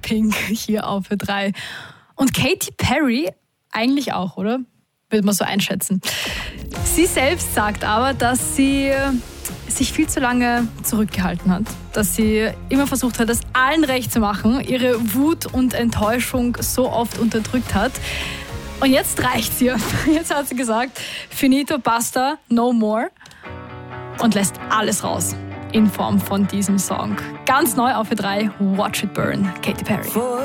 Pink hier auf Ö3. Und Katy Perry eigentlich auch, oder? Würde man so einschätzen. Sie selbst sagt aber, dass sie sich viel zu lange zurückgehalten hat. Dass sie immer versucht hat, es allen recht zu machen, ihre Wut und Enttäuschung so oft unterdrückt hat. Und jetzt reicht's ihr. Jetzt hat sie gesagt, finito, basta, no more. Und lässt alles raus in Form von diesem Song. Ganz neu auf Ö3, Watch It Burn, Katy Perry.